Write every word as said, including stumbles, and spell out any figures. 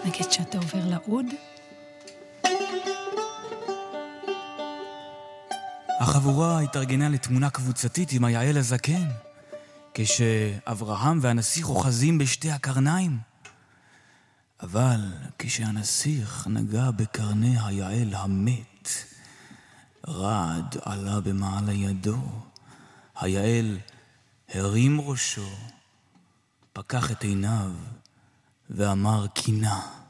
נגיד שאתה עובר לעוד. החבורה התארגנה לתמונה קבוצתית עם היעל הזקן, כשאברהם והנסיך אוחזים בשתי הקרניים. אבל כשהנסיך נגע בקרני היעל המת, רעד עלה במעל ידו. היעל הרים ראשו, פקח את עיניו ואמר קינה.